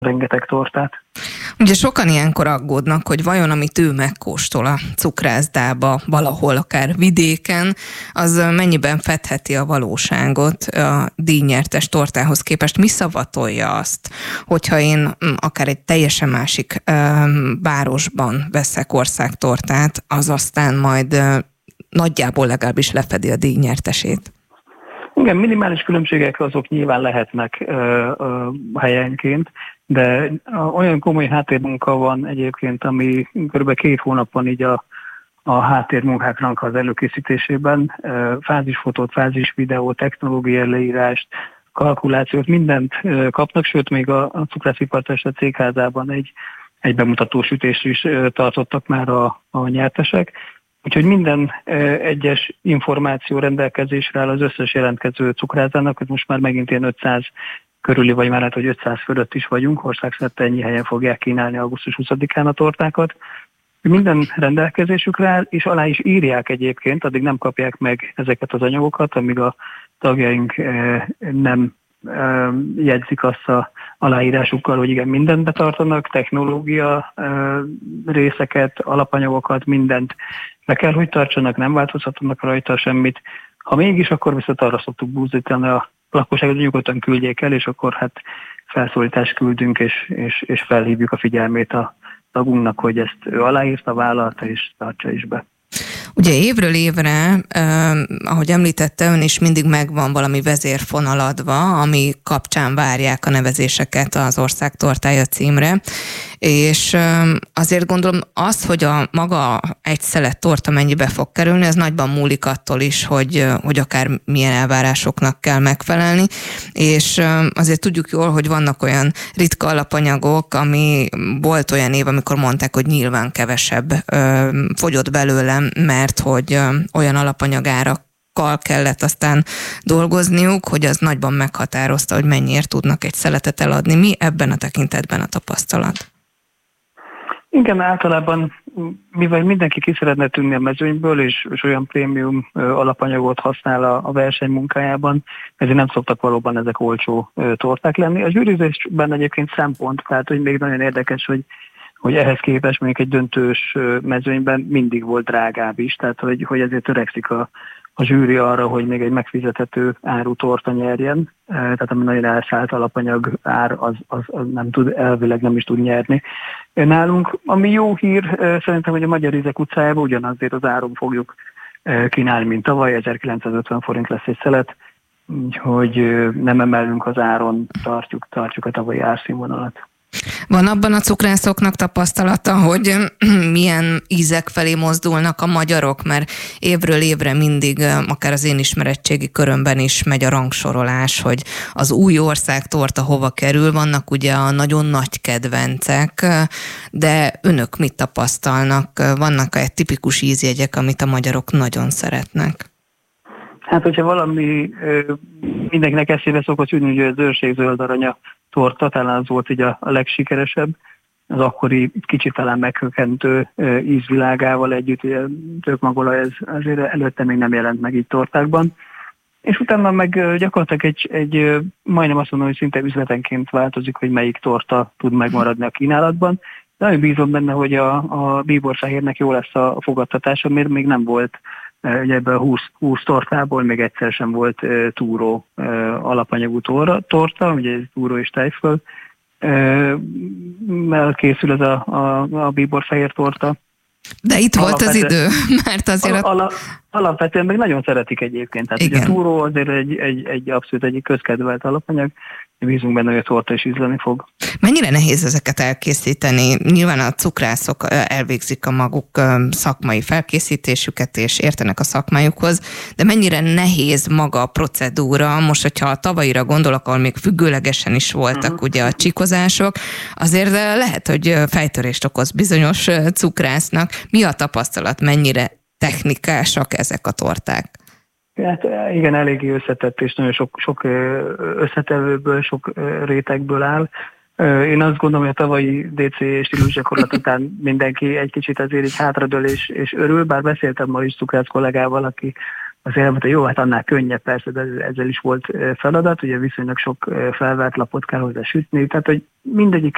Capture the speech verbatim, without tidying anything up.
rengeteg tortát. Ugye sokan ilyenkor aggódnak, hogy vajon amit ő megkóstol a cukrászdába, valahol akár vidéken, az mennyiben fedheti a valóságot a díjnyertes tortához képest. Mi szavatolja azt, hogyha én akár egy teljesen másik városban veszek országtortát, az aztán majd nagyjából legalábbis lefedi a díjnyertesét? Igen, minimális különbségek azok nyilván lehetnek ö, ö, helyenként, de olyan komoly háttérmunka van egyébként, ami kb. két hónap van így a, a háttérmunkáknak az előkészítésében. Fázisfotót, fázisvideó, technológiai leírást, kalkulációt, mindent kapnak, sőt még a, a Cukrászipartest a cégházában egy, egy bemutató sütést is tartottak már a, a nyertesek. Úgyhogy minden egyes információ rendelkezésre áll az összes jelentkező cukrászának, hogy most már megint ilyen ötszáz körüli, vagy már lehet, hogy ötszáz fölött is vagyunk, országszerte ennyi helyen fogják kínálni augusztus huszadikán a tortákat. Minden rendelkezésükre áll, és alá is írják egyébként, addig nem kapják meg ezeket az anyagokat, amíg a tagjaink nem jegyzik azt a aláírásukkal, hogy igen, mindent betartanak, technológia részeket, alapanyagokat, mindent be kell, hogy tartsanak, nem változtatnak rajta semmit. Ha mégis, akkor viszont arra szoktuk buzdítani a lakosságot, nyugodtan küldjék el, és akkor hát felszólítást küldünk, és, és, és felhívjuk a figyelmét a tagunknak, hogy ezt ő aláírta, vállalta, és tartsa is be. Ugye évről évre, eh, ahogy említette ön is, mindig megvan valami vezérfonal adva, ami kapcsán várják a nevezéseket az ország tortája címre, és eh, azért gondolom azt, hogy a maga egy szelet torta mennyibe fog kerülni, ez nagyban múlik attól is, hogy, hogy akár milyen elvárásoknak kell megfelelni, és eh, azért tudjuk jól, hogy vannak olyan ritka alapanyagok, ami volt olyan év, amikor mondták, hogy nyilván kevesebb eh, fogyott belőlem, mert hogy olyan alapanyagárakkal kellett aztán dolgozniuk, hogy az nagyban meghatározta, hogy mennyiért tudnak egy szeletet eladni. Mi ebben a tekintetben a tapasztalat? Igen, általában, mivel mindenki ki szeretne tűnni a mezőnyből, és, és olyan prémium alapanyagot használ a, a verseny munkájában, ezért nem szoktak valóban ezek olcsó torták lenni. A zsűrizésben egyébként szempont, tehát hogy még nagyon érdekes, hogy hogy ehhez képest mondjuk egy döntős mezőnyben mindig volt drágább is, tehát hogy, hogy ezért törekszik a, a zsűri arra, hogy még egy megfizethető áru torta nyerjen, tehát ami nagyon elszállt alapanyag ár, az, az, az nem tud, elvileg nem is tud nyerni. Nálunk, ami jó hír, szerintem, hogy a Magyar Ízek utcájában ugyanazért az áron fogjuk kínálni, mint tavaly, ezerkilencszázötven forint lesz egy szelet, úgyhogy nem emelünk az áron, tartjuk, tartjuk a tavalyi árszínvonalat. Van abban a cukrászoknak tapasztalata, hogy milyen ízek felé mozdulnak a magyarok, mert évről évre mindig, akár az én ismeretségi körömben is megy a rangsorolás, hogy az új országtorta hova kerül, vannak ugye a nagyon nagy kedvencek, de önök mit tapasztalnak? Vannak egy tipikus ízjegyek, amit a magyarok nagyon szeretnek? Hát, hogyha valami mindenkinek eszébe szokott jutni, hogy az őrség zöld aranya torta, talán az volt így a, a legsikeresebb, az akkori kicsit talán meghökkentő ízvilágával együtt, ugye tőkmagolaj ez azért előtte még nem jelent meg így tortákban. És utána meg gyakorlatilag egy, egy majdnem azt mondom, hogy szinte üzletenként változik, hogy melyik torta tud megmaradni a kínálatban. De nagyon bízom benne, hogy a, a bíborfehérnek jó lesz a fogadtatása, mert még nem volt ugye ebből a húsz, húsz tortából még egyszer sem volt uh, túró uh, alapanyagú torta, torta, ugye ez túró és tejföl, uh, mert készül ez a, a, a bíborfehér torta. De itt volt az idő, mert azért... Al, al, alapvetően meg nagyon szeretik egyébként. Tehát ugye a túró azért egy, egy, egy abszolút egyik közkedvelt alapanyag, bízunk benne, hogy a torta is ízleni fog. Mennyire nehéz ezeket elkészíteni? Nyilván a cukrászok elvégzik a maguk szakmai felkészítésüket, és értenek a szakmájukhoz, de mennyire nehéz maga a procedúra? Most, hogyha a tavalyira gondolok, ahol még függőlegesen is voltak uh-huh. ugye a csikozások, azért lehet, hogy fejtörést okoz bizonyos cukrásznak. Mi a tapasztalat? Mennyire technikásak ezek a torták? Hát igen, eléggé összetett, és nagyon sok, sok összetevőből, sok rétegből áll. Én azt gondolom, hogy a tavalyi dé cé stílusgyakorlat után mindenki egy kicsit azért így hátradől és, és örül, bár beszéltem ma is cukrász kollégával, aki azért elmondta, hogy jó, hát annál könnyebb persze, de ezzel is volt feladat, ugye viszonylag sok felvert lapot kell hozzá sütni, tehát hogy mindegyik